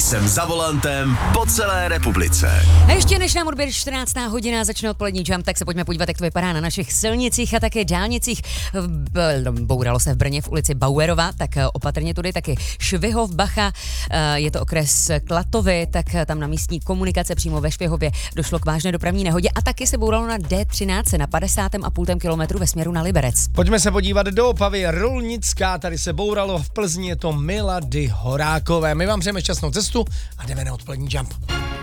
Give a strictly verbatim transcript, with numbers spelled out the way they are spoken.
Jsem za volantem po celé republice. A ještě než nám odběr čtrnáctá hodina začne odpolední jump, tak se pojďme podívat, jak to vypadá na našich silnicích a také dálnicích. Bouralo se v Brně v ulici Bauerova, tak opatrně tudy taky Švihov, Bacha, je to okres Klatovy, tak tam na místní komunikace přímo ve Švihově došlo k vážné dopravní nehodě a taky se bouralo na D třináct na padesátém a půl kilometru ve směru na Liberec. Pojďme se podívat do Opavy, Rolnická, tady se bouralo, v Plzni je to Milady Horákové. My vám přejeme šťastnou cestu a jdeme na odpolední jump.